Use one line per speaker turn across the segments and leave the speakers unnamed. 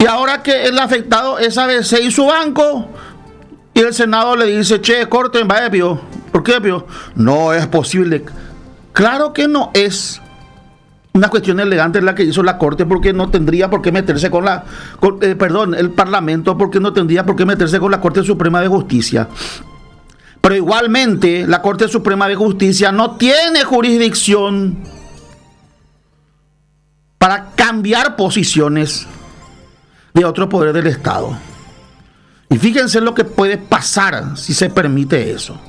ahora que el afectado es ABC y su banco, y el Senado le dice, che, corten, vaya, Pío. ¿Por qué, Pío? No es posible. Claro que no es una cuestión elegante la que hizo la Corte, porque no tendría por qué meterse el Parlamento, porque no tendría por qué meterse con la Corte Suprema de Justicia. Pero igualmente, la Corte Suprema de Justicia no tiene jurisdicción para cambiar posiciones de otro poder del Estado. Y fíjense lo que puede pasar si se permite eso.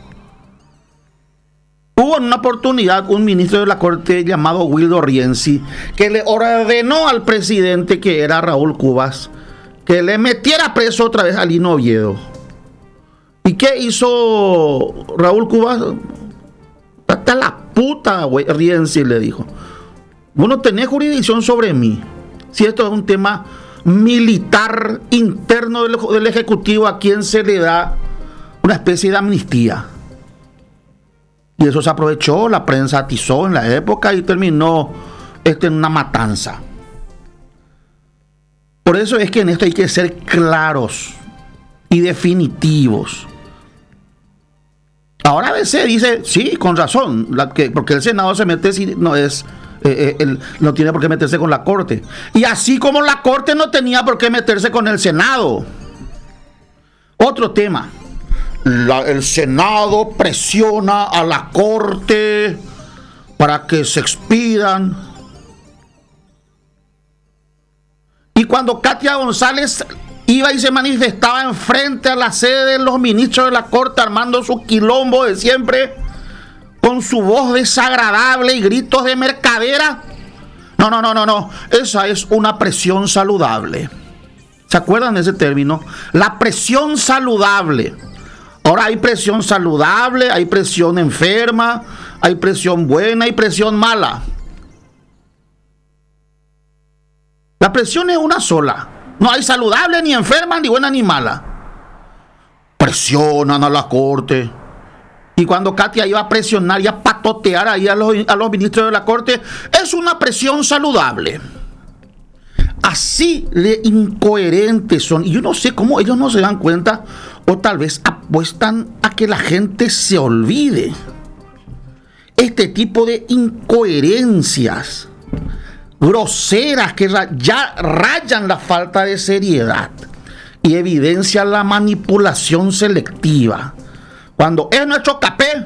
Hubo en una oportunidad un ministro de la Corte llamado Wildo Rienzi que le ordenó al presidente, que era Raúl Cubas, que le metiera preso otra vez a Lino Oviedo. ¿Y qué hizo Raúl Cubas? Hasta la puta, güey, Rienzi le dijo. Vos no tenés jurisdicción sobre mí. Si esto es un tema militar interno del Ejecutivo, a quien se le da una especie de amnistía. Y eso se aprovechó, la prensa atizó en la época y terminó en una matanza. Por eso es que en esto hay que ser claros y definitivos. Ahora a veces dice, sí, con razón, porque el Senado se mete si no es... no tiene por qué meterse con la Corte. Y así como la Corte no tenía por qué meterse con el Senado. Otro tema. El Senado presiona a la Corte para que se expidan. Y cuando Katia González iba y se manifestaba enfrente a la sede de los ministros de la Corte, armando su quilombo de siempre, con su voz desagradable y gritos de mercadera. No. Esa es una presión saludable. ¿Se acuerdan de ese término? La presión saludable. Ahora hay presión saludable, hay presión enferma, hay presión buena y presión mala. La presión es una sola. No hay saludable, ni enferma, ni buena, ni mala. Presionan a la Corte. Y cuando Katia iba a presionar y a patotear ahí a los ministros de la Corte, es una presión saludable. Así de incoherentes son. Y yo no sé cómo ellos no se dan cuenta, o tal vez apuestan a que la gente se olvide. Este tipo de incoherencias groseras que ya rayan la falta de seriedad y evidencian la manipulación selectiva. Cuando es nuestro capé,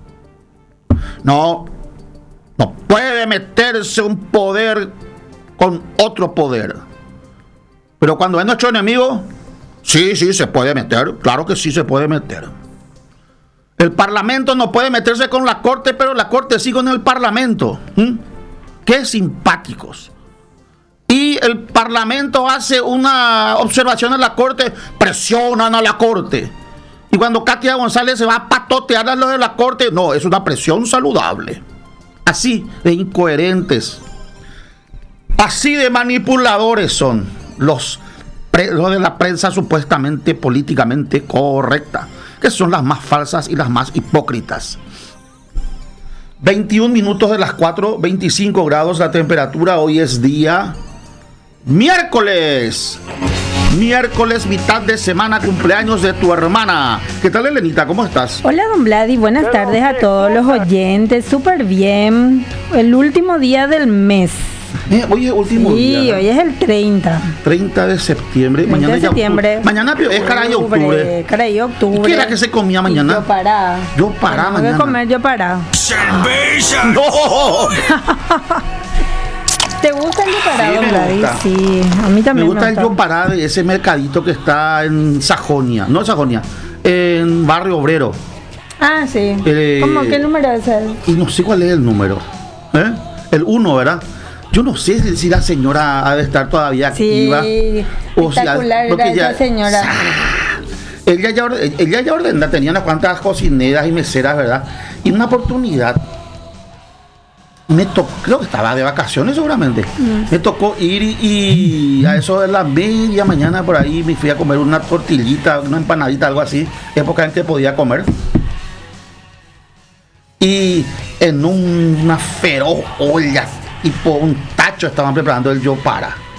no puede meterse un poder con otro poder. Pero cuando es nuestro enemigo, sí se puede meter, claro que sí se puede meter. El Parlamento no puede meterse con la Corte, pero la Corte sí con el Parlamento. Qué simpáticos. Y el Parlamento hace una observación a la Corte, presionan a la Corte. Y cuando Katia González se va a patotear a los de la Corte, no, es una presión saludable. Así de incoherentes, así de manipuladores son los de la prensa supuestamente políticamente correcta, que son las más falsas y las más hipócritas. 21 minutos de las 4, 25 grados la temperatura. Hoy es día miércoles, mitad de semana, cumpleaños de tu hermana. ¿Qué tal, Elenita? ¿Cómo estás?
Hola, don Vladi, buenas tardes a todos los oyentes. Súper bien. El último día del mes.
Hoy es último día.
Sí, hoy es el 30.
30 de septiembre.
30
mañana
de septiembre.
Mañana es caray octubre.
Caray octubre.
¿Y qué era que se comía mañana?
Yo pará
mañana.
Voy a comer yo pará.
¡Cerveza!
¡No!
¿Te gusta el yopará,
Sí,
don
me
Vladi?
gusta.
Sí, a mí también
me gusta el yopará de ese mercadito que está en Sajonia. No Sajonia, en Barrio Obrero.
Ah, sí. ¿Cómo? ¿Qué número es el?
Y no sé cuál es el número. El 1, ¿verdad? Yo no sé si la señora ha de estar todavía activa.
Sí,
o si
espectacular era esa señora.
Ella ya ordena, tenía unas cuantas cocineras y meseras, ¿verdad? Y en una oportunidad me tocó, creo que estaba de vacaciones seguramente, me tocó ir y a eso de la media mañana por ahí me fui a comer una tortillita, una empanadita, algo así, época en que podía comer. Y en una feroz olla, tipo un tacho, estaban preparando el yopará.